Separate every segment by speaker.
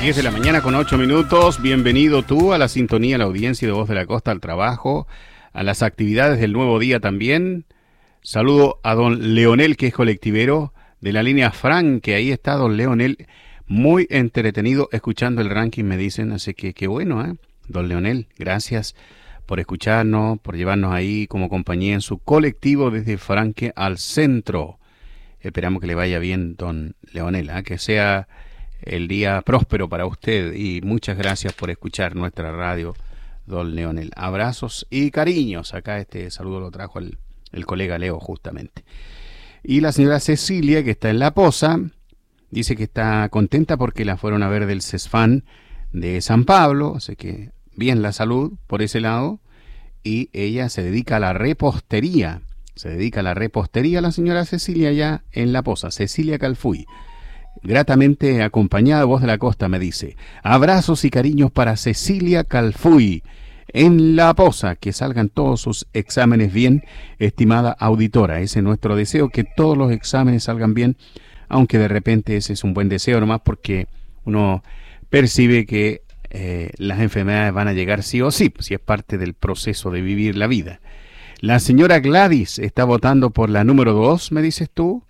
Speaker 1: 10 de la mañana con 8 minutos. Bienvenido tú a la sintonía, a la audiencia de Voz de la Costa, al trabajo, a las actividades del nuevo día también. Saludo a don Leonel, que es colectivero de la línea Fran, que ahí está don Leonel, muy entretenido escuchando el ranking, me dicen, así que qué bueno, don Leonel, gracias por escucharnos, por llevarnos ahí como compañía en su colectivo desde Franque al centro. Esperamos que le vaya bien, don Leonel, que sea el día próspero para usted y muchas gracias por escuchar nuestra radio, don Leonel. Abrazos y cariños. Acá este saludo lo trajo el colega Leo justamente. Y la señora Cecilia, que está en La Poza, dice que está contenta porque la fueron a ver del CESFAN de San Pablo, así que bien la salud por ese lado, y ella se dedica a la repostería. Se dedica a la repostería la señora Cecilia ya en La Poza, Cecilia Calfuy. Gratamente acompañada, Voz de la Costa me dice, abrazos y cariños para Cecilia Calfuy en La Poza, que salgan todos sus exámenes bien, estimada auditora. Ese es nuestro deseo, que todos los exámenes salgan bien, aunque de repente ese es un buen deseo nomás porque uno percibe que las enfermedades van a llegar sí o sí, si es parte del proceso de vivir la vida. La señora Gladys está votando por la número 2, me dices tú.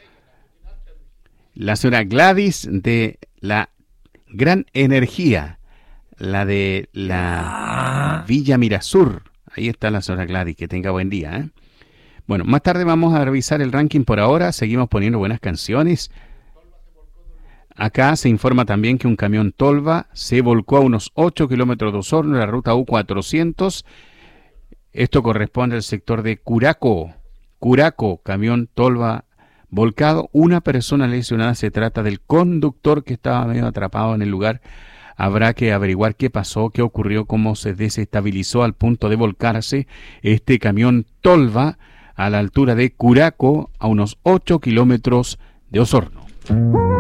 Speaker 1: La señora Gladys de la Gran Energía, la de la Villa Mirasur. Ahí está la señora Gladys, que tenga buen día. Bueno, más tarde vamos a revisar el ranking. Por ahora seguimos poniendo buenas canciones. Acá se informa también que un camión Tolva se volcó a unos 8 kilómetros de Osorno en la ruta U400. Esto corresponde al sector de Curaco. Curaco, camión Tolva volcado, una persona lesionada. Se trata del conductor que estaba medio atrapado en el lugar. Habrá que averiguar qué pasó, qué ocurrió, cómo se desestabilizó al punto de volcarse este camión Tolva a la altura de Curaco, a unos 8 kilómetros de Osorno.